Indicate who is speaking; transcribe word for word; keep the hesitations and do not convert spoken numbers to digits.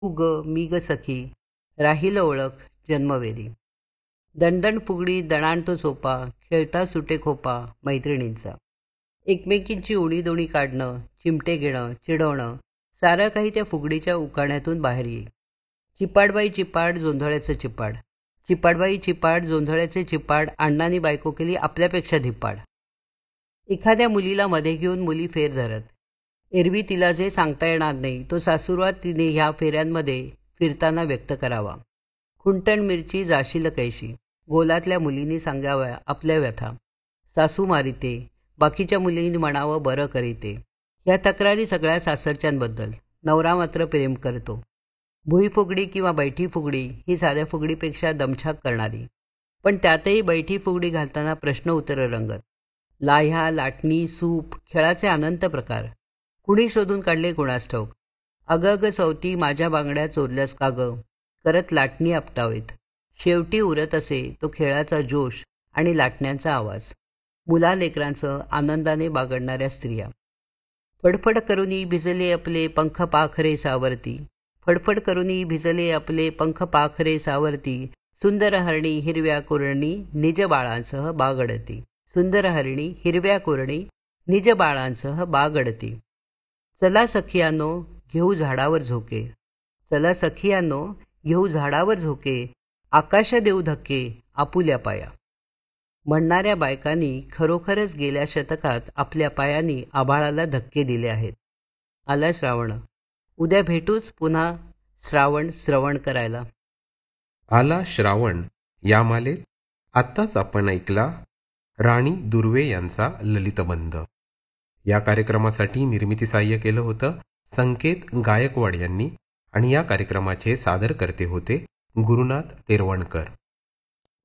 Speaker 1: तू ग मी ग सखी राहील ओळख जन्मवेरी. दणदण फुगडी दणाणतो सोपा खेळता सुटे खोपा मैत्रिणींचा. एकमेकींची उणी दोणी काढणं चिमटे घेणं चिडवणं सारं काही त्या फुगडीच्या उकाण्यातून बाहेर येईल. चिपाडबाई चिपाड जोंधळ्याचं चिपाड. चिपाडबाई चिपाड जोंधळ्याचे चिपाड अण्णांनी बायको केली आपल्यापेक्षा धिप्पाड. एखाद्या मुलीला मध्ये घेऊन मुली फेर धरत. एरवी तिला जे सांगता येणार नाही तो सासुरवात तिने ह्या फेऱ्यांमध्ये फिरताना व्यक्त करावा. खुंटण मिरची जाशील कैशी गोलातल्या मुलींनी सांगाव्या आपल्या व्यथा. सासू मारिते बाकीच्या मुलींनी म्हणावं बरं करीते. ह्या तक्रारी सगळ्या सासरच्यांबद्दल. नवरा मात्र प्रेम करतो. भुई फुगडी किंवा बैठी फुगडी ही साध्या फुगडीपेक्षा दमछाक करणारी, पण त्यातही बैठी फुगडी घालताना प्रश्न उत्तरं रंगत. लाह्या लाटणी सूप खेळाचे अनंत प्रकार. कुणी शोधून काढले कुणास ठाऊक. अग अग चौथी माझ्या बांगड्या चोरल्यास का ग करत लाटणी आपटावेत. शेवटी उरत असे तो खेळाचा जोश आणि लाटण्यांचा आवाज. मुला लेकरांचं आनंदाने बागडणाऱ्या स्त्रिया. फडफड करूनी भिजले आपले पंख पाखरे सावरती. फडफड करूनी भिजले आपले पंख पाखरे सावरती. सुंदर हरणी हिरव्या कुरणी निज बाळांसह बागडती. सुंदर हरणी हिरव्या कुरणी निज बाळांसह बागडती. चला सखियानो घेऊ झाडावर झोके. चला सखियानो घेऊ झाडावर झोके. आकाश देऊ धक्के आपुल्या पाया. म्हणणाऱ्या बायकांनी खरोखरच गेल्या शतकात आपल्या पायांनी आभाळाला धक्के दिले आहेत. आला श्रावण. उद्या भेटूच पुन्हा श्रावण श्रवण करायला.
Speaker 2: आला श्रावण या मालेत आत्ताच आपण ऐकला राणी दुर्वे यांचा ललितबंध. या कार्यक्रमासाठी निर्मिती सहाय्य केलं होतं संकेत गायकवाड यांनी आणि या कार्यक्रमाचे सादरकर्ते होते गुरुनाथ तेरवणकर.